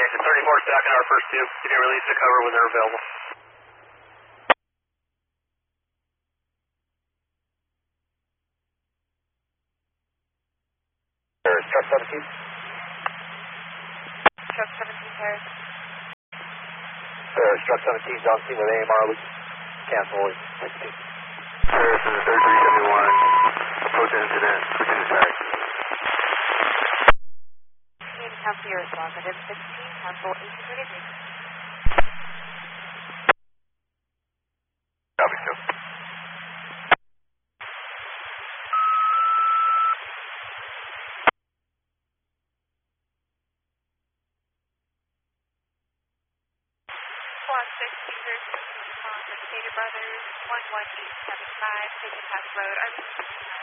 The 34 back in our first two. Give me a release to cover when they're available. Truck 17. Truck 17 pairs. Truck 17's on scene with AMR. Cancel. This is 3371. Approach incident. Switching to tag. Cancel your response. I did 16. Cancel 1833. Copy, sir. Squad 6, users from Stater Brothers, 11875, Taken Pass Road,